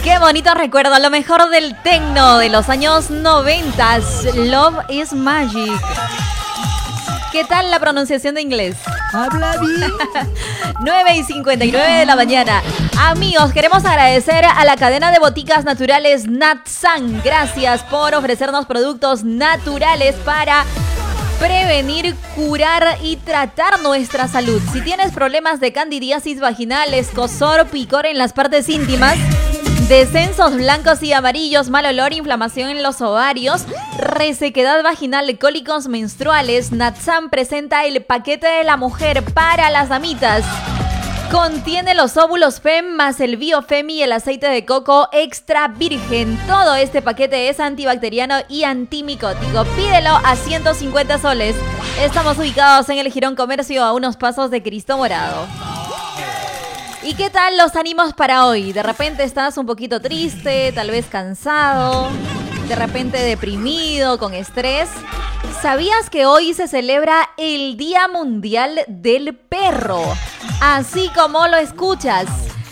Qué bonito recuerdo, lo mejor del techno de los años 90. Love is Magic. ¿Qué tal la pronunciación de inglés? Habla bien. 9:59 de la mañana. Amigos, queremos agradecer a la cadena de boticas naturales Natsan. Gracias por ofrecernos productos naturales para prevenir, curar y tratar nuestra salud. Si tienes problemas de candidiasis vaginal, escozor, picor en las partes íntimas, descensos blancos y amarillos, mal olor, inflamación en los ovarios, resequedad vaginal, cólicos menstruales, Natsan presenta el paquete de la mujer para las damitas. Contiene los óvulos FEM más el BioFem y el aceite de coco extra virgen. Todo este paquete es antibacteriano y antimicótico. Pídelo a 150 soles. Estamos ubicados en el Jirón Comercio a unos pasos de Cristo Morado. ¿Y qué tal los ánimos para hoy? De repente estás un poquito triste, tal vez cansado, de repente deprimido, con estrés. ¿Sabías que hoy se celebra el Día Mundial del Perro? Así como lo escuchas.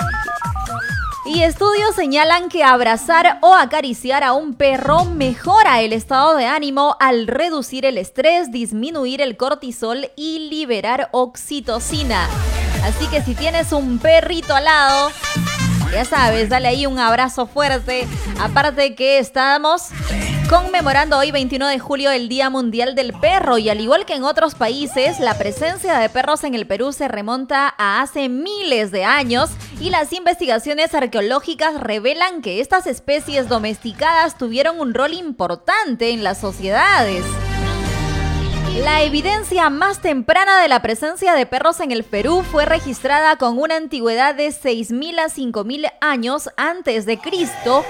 Y estudios señalan que abrazar o acariciar a un perro mejora el estado de ánimo al reducir el estrés, disminuir el cortisol y liberar oxitocina. Así que si tienes un perrito al lado, ya sabes, dale ahí un abrazo fuerte. Aparte que estamos conmemorando hoy 21 de julio el Día Mundial del Perro y al igual que en otros países, la presencia de perros en el Perú se remonta a hace miles de años y las investigaciones arqueológicas revelan que estas especies domesticadas tuvieron un rol importante en las sociedades. La evidencia más temprana de la presencia de perros en el Perú fue registrada con una antigüedad de 6.000 a 5.000 años antes de Cristo.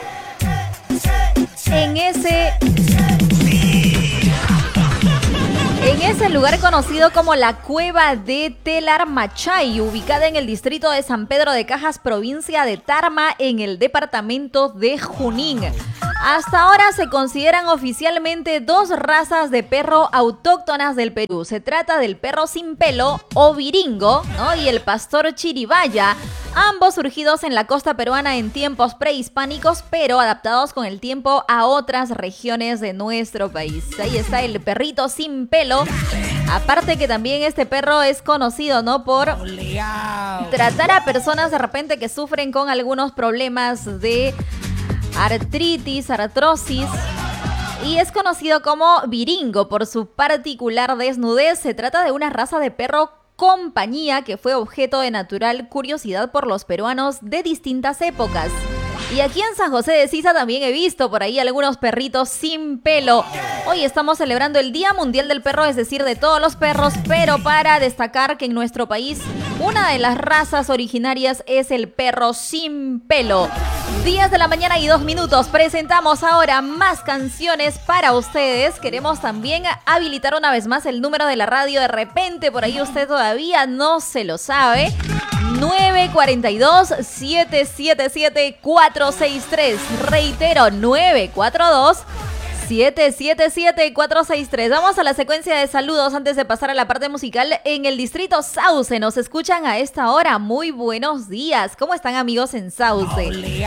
En ese lugar conocido como la Cueva de Telarmachay, ubicada en el distrito de San Pedro de Cajas, provincia de Tarma, en el departamento de Junín. Hasta ahora se consideran oficialmente dos razas de perro autóctonas del Perú. Se trata del perro sin pelo o viringo, ¿no? Y el pastor chiribaya, ambos surgidos en la costa peruana en tiempos prehispánicos, pero adaptados con el tiempo a otras regiones de nuestro país. Ahí está el perrito sin pelo. Aparte que también este perro es conocido, ¿no?, por tratar a personas de repente que sufren con algunos problemas de artritis, artrosis, y es conocido como viringo por su particular desnudez. Se trata de una raza de perro compañía que fue objeto de natural curiosidad por los peruanos de distintas épocas. Y aquí en San José de Sisa también he visto por ahí algunos perritos sin pelo. Hoy estamos celebrando el Día Mundial del Perro, es decir, de todos los perros, pero para destacar que en nuestro país una de las razas originarias es el perro sin pelo. 10 de la mañana y 2 minutos. Presentamos ahora más canciones para ustedes. Queremos también habilitar una vez más el número de la radio. De repente por ahí usted todavía no se lo sabe. 942-777-463. Reitero, 942-777-463. Vamos a la secuencia de saludos antes de pasar a la parte musical. En el distrito Sauce nos escuchan a esta hora. Muy buenos días. ¿Cómo están, amigos en Sauce?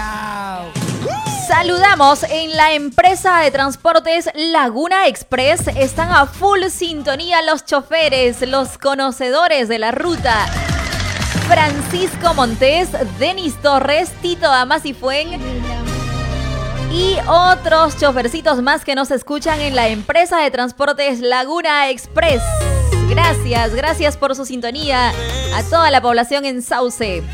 Saludamos en la empresa de transportes Laguna Express. Están a full sintonía los choferes, los conocedores de la ruta. Francisco Montes, Denis Torres, Tito Amasifuen y otros chofercitos más que nos escuchan en la empresa de transportes Laguna Express. Gracias por su sintonía a toda la población en Sauce.